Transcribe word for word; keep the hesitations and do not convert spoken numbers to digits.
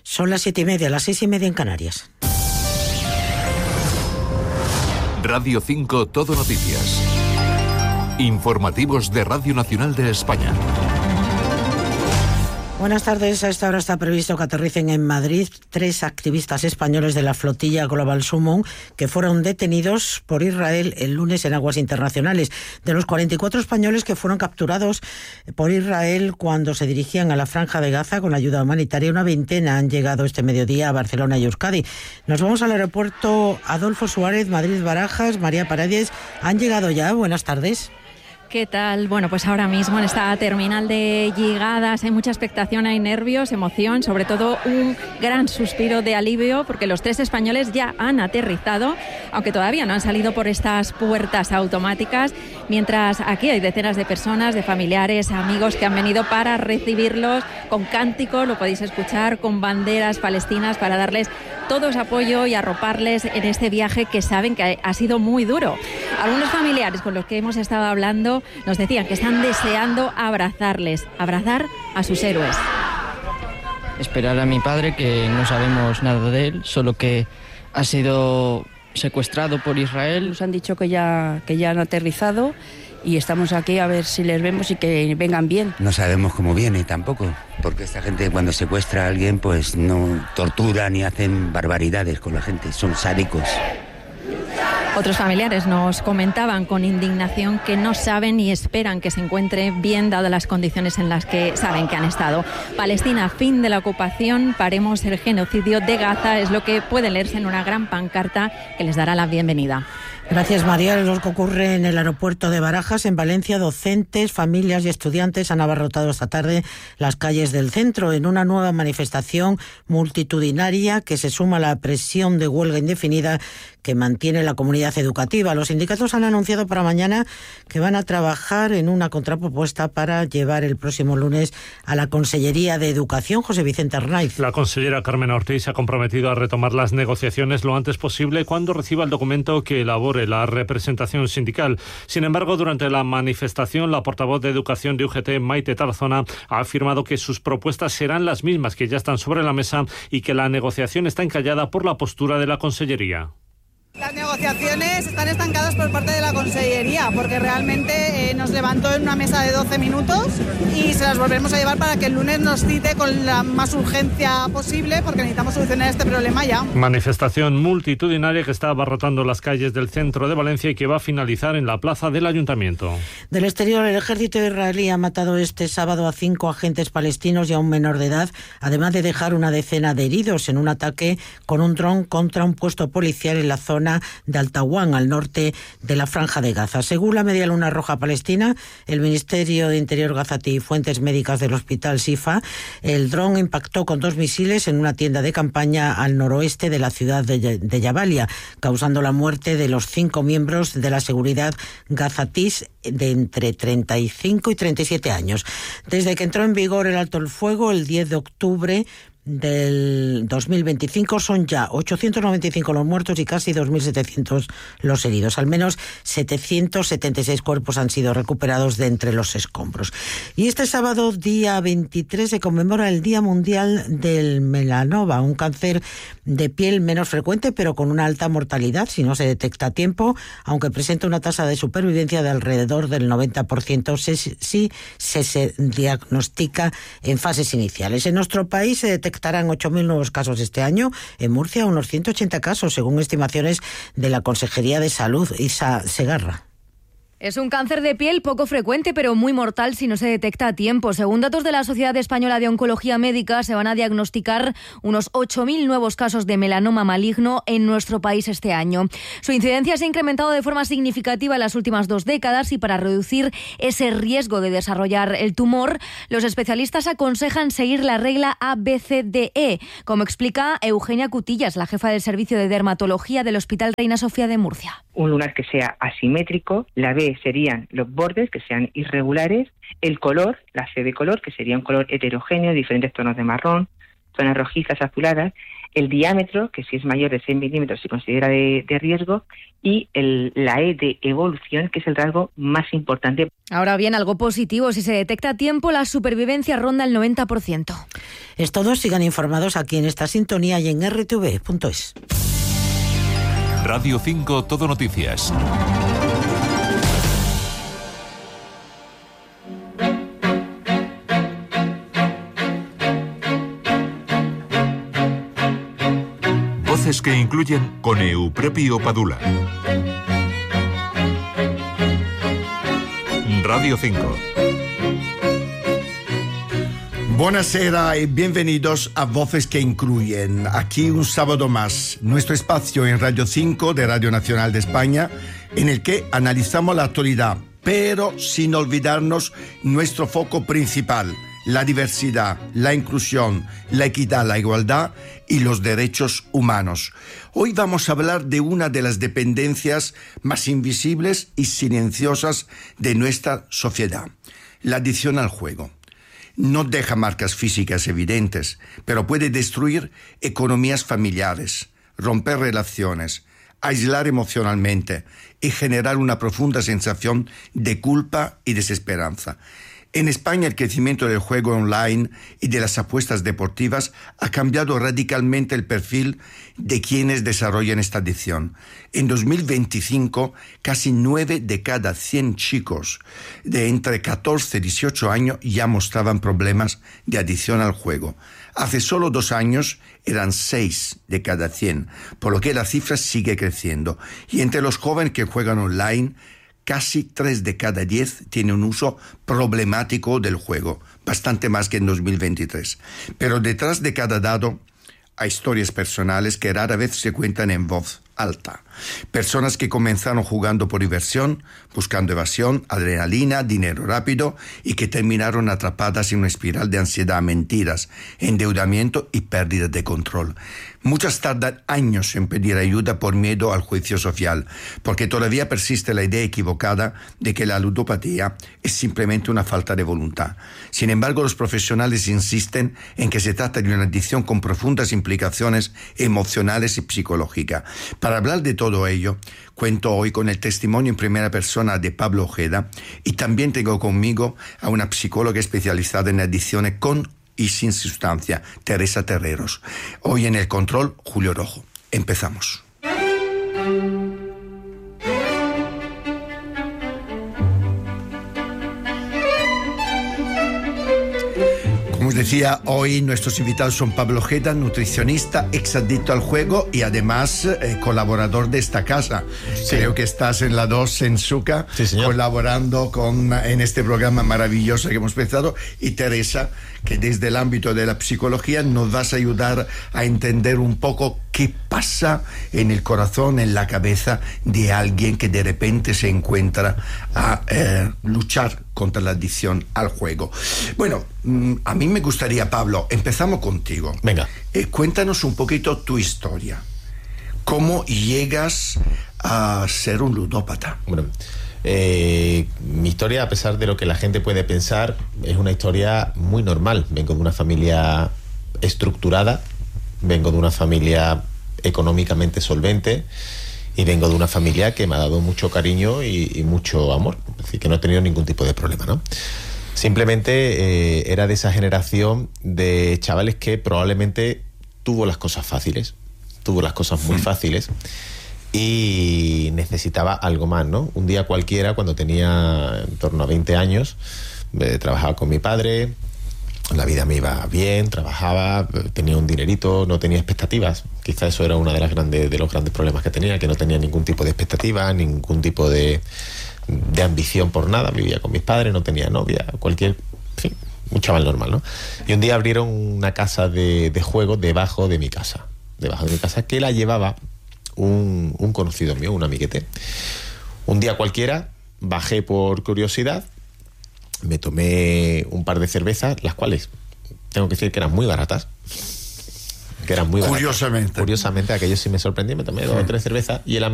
Son las siete y media, las seis y media en Canarias. Radio cinco Todo Noticias. Informativos de Radio Nacional de España. Buenas tardes. A esta hora está previsto que aterricen en Madrid tres activistas españoles de la flotilla Global Summon que fueron detenidos por Israel el lunes en aguas internacionales. De los cuarenta y cuatro españoles que fueron capturados por Israel cuando se dirigían a la Franja de Gaza con ayuda humanitaria, una veintena han llegado este mediodía a Barcelona y Euskadi. Nos vamos al aeropuerto Adolfo Suárez, Madrid-Barajas. María Paredes, ¿han llegado ya? Buenas tardes. ¿Qué tal? Bueno, pues ahora mismo en esta terminal de llegadas hay mucha expectación, hay nervios, emoción, sobre todo un gran suspiro de alivio porque los tres españoles ya han aterrizado, aunque todavía no han salido por estas puertas automáticas, mientras aquí hay decenas de personas, de familiares, amigos que han venido para recibirlos con cánticos, lo podéis escuchar, con banderas palestinas para darles todo su apoyo y arroparles en este viaje que saben que ha sido muy duro. Algunos familiares con los que hemos estado hablando nos decían que están deseando abrazarles, abrazar a sus héroes. Esperar a mi padre, que no sabemos nada de él, solo que ha sido secuestrado por Israel. Nos han dicho que ya, que ya han aterrizado y estamos aquí a ver si les vemos y que vengan bien. No sabemos cómo viene tampoco, porque esta gente cuando secuestra a alguien pues no tortura ni hacen barbaridades con la gente, son sádicos. Otros familiares nos comentaban con indignación que no saben ni esperan que se encuentre bien dadas las condiciones en las que saben que han estado. Palestina, fin de la ocupación, paremos el genocidio de Gaza, es lo que puede leerse en una gran pancarta que les dará la bienvenida. Gracias, María. Lo que ocurre en el aeropuerto de Barajas, en Valencia, docentes, familias y estudiantes han abarrotado esta tarde las calles del centro en una nueva manifestación multitudinaria que se suma a la presión de huelga indefinida que mantiene la comunidad educativa. Los sindicatos han anunciado para mañana que van a trabajar en una contrapropuesta para llevar el próximo lunes a la Consellería de Educación. José Vicente Arnaiz. La consellera Carmen Ortiz se ha comprometido a retomar las negociaciones lo antes posible cuando reciba el documento que elabore la representación sindical. Sin embargo, durante la manifestación, la portavoz de Educación de U G T, Maite Tarazona, ha afirmado que sus propuestas serán las mismas que ya están sobre la mesa y que la negociación está encallada por la postura de la Consellería. Las negociaciones están estancadas por parte de la Consellería porque realmente eh, nos levantó en una mesa de doce minutos y se las volveremos a llevar para que el lunes nos cite con la más urgencia posible porque necesitamos solucionar este problema ya. Manifestación multitudinaria que está abarrotando las calles del centro de Valencia y que va a finalizar en la plaza del Ayuntamiento. Del exterior, el ejército israelí ha matado este sábado a cinco agentes palestinos y a un menor de edad, además de dejar una decena de heridos en un ataque con un dron contra un puesto policial en la zona de Al-Tawan, al norte de la Franja de Gaza. Según la Media Luna Roja Palestina, el Ministerio de Interior gazatí y fuentes médicas del Hospital Sifa, el dron impactó con dos misiles en una tienda de campaña al noroeste de la ciudad de, de Jabalia, causando la muerte de los cinco miembros de la seguridad gazatís de entre treinta y cinco y treinta y siete años. Desde que entró en vigor el alto el fuego, el diez de octubre del dos mil veinticinco, son ya ochocientos noventa y cinco los muertos y casi dos mil setecientos los heridos. Al menos setecientos setenta y seis cuerpos han sido recuperados de entre los escombros. Y este sábado, día veintitrés, se conmemora el Día Mundial del Melanoma, un cáncer de piel menos frecuente pero con una alta mortalidad si no se detecta a tiempo, aunque presenta una tasa de supervivencia de alrededor del noventa por ciento si, si se, se diagnostica en fases iniciales. En nuestro país se detecta Detectarán ocho mil nuevos casos este año. En Murcia, unos ciento ochenta casos, según estimaciones de la Consejería de Salud. Isa Segarra. Es un cáncer de piel poco frecuente, pero muy mortal si no se detecta a tiempo. Según datos de la Sociedad Española de Oncología Médica, se van a diagnosticar unos ocho mil nuevos casos de melanoma maligno en nuestro país este año. Su incidencia se ha incrementado de forma significativa en las últimas dos décadas y para reducir ese riesgo de desarrollar el tumor, los especialistas aconsejan seguir la regla A B C D E, como explica Eugenia Cutillas, la jefa del Servicio de Dermatología del Hospital Reina Sofía de Murcia. Un lunar que sea asimétrico, la B serían los bordes que sean irregulares, el color, la C de color, que sería un color heterogéneo, diferentes tonos de marrón, zonas rojizas, azuladas, el diámetro, que si es mayor de seis milímetros se considera de, de riesgo, y el, la E de evolución, que es el rasgo más importante. Ahora bien, algo positivo, si se detecta a tiempo, la supervivencia ronda el noventa por ciento. Es todo, sigan informados aquí en esta sintonía y en erre te ve punto es. Radio cinco Todo Noticias. Voces que incluyen con Eupropio Padula. Radio cinco. Buonasera y bienvenidos a Voces que Incluyen. Aquí un sábado más, nuestro espacio en Radio cinco de Radio Nacional de España, en el que analizamos la actualidad, pero sin olvidarnos nuestro foco principal: la diversidad, la inclusión, la equidad, la igualdad y los derechos humanos. Hoy vamos a hablar de una de las dependencias más invisibles y silenciosas de nuestra sociedad: la adicción al juego. No deja marcas físicas evidentes, pero puede destruir economías familiares, romper relaciones, aislar emocionalmente y generar una profunda sensación de culpa y desesperanza. En España, el crecimiento del juego online y de las apuestas deportivas ha cambiado radicalmente el perfil de quienes desarrollan esta adicción. En dos mil veinticinco, casi nueve de cada cien chicos de entre catorce y dieciocho años ya mostraban problemas de adicción al juego. Hace solo dos años eran seis de cada cien, por lo que la cifra sigue creciendo. Y entre los jóvenes que juegan online, casi tres de cada diez tienen un uso problemático del juego, bastante más que en dos mil veintitrés. Pero detrás de cada dado hay historias personales que rara vez se cuentan en voz alta. Personas que comenzaron jugando por diversión, buscando evasión, adrenalina, dinero rápido, y que terminaron atrapadas en una espiral de ansiedad, mentiras, endeudamiento y pérdida de control. Muchas tardan años en pedir ayuda por miedo al juicio social, porque todavía persiste la idea equivocada de que la ludopatía es simplemente una falta de voluntad. Sin embargo, los profesionales insisten en que se trata de una adicción con profundas implicaciones emocionales y psicológicas. Para hablar de todo ello, cuento hoy con el testimonio en primera persona de Pablo Ojeda, y también tengo conmigo a una psicóloga especializada en adicciones con y sin sustancia, Teresa Terreros. Hoy en el control, Julio Rojo. Empezamos. Como os decía, hoy nuestros invitados son Pablo Ojeda, nutricionista, exadicto al juego y además eh, colaborador de esta casa. Sí. Creo que estás en la dos en Suca, sí, colaborando con, en este programa maravilloso que hemos empezado. Y Teresa, que desde el ámbito de la psicología nos vas a ayudar a entender un poco qué pasa en el corazón, en la cabeza de alguien que de repente se encuentra a eh, luchar contra la adicción al juego. Bueno, a mí me gustaría, Pablo, empezamos contigo. Venga. Eh, cuéntanos un poquito tu historia. ¿Cómo llegas a ser un ludópata? Bueno, eh, mi historia, a pesar de lo que la gente puede pensar, es una historia muy normal. Vengo de una familia estructurada, vengo de una familia económicamente solvente y vengo de una familia que me ha dado mucho cariño y, y mucho amor. Es decir, que no he tenido ningún tipo de problema, ¿no? Simplemente eh, era de esa generación de chavales que probablemente tuvo las cosas fáciles, tuvo las cosas muy fáciles y necesitaba algo más, ¿no? Un día cualquiera, cuando tenía en torno a veinte años, eh, trabajaba con mi padre, la vida me iba bien, trabajaba, tenía un dinerito, no tenía expectativas. Quizá eso era uno de, las grandes, de los grandes problemas que tenía, que no tenía ningún tipo de expectativa, ningún tipo de, de ambición por nada. Vivía con mis padres, no tenía novia, cualquier... En fin, un chaval normal, ¿no? Y un día abrieron una casa de, de juego debajo de mi casa. Debajo de mi casa, que la llevaba un, un conocido mío, un amiguete. Un día cualquiera, bajé por curiosidad, me tomé un par de cervezas, las cuales tengo que decir que eran muy baratas. Que eran muy baratas. Curiosamente. Curiosamente, aquello sí me sorprendió, me tomé dos o tres cervezas y el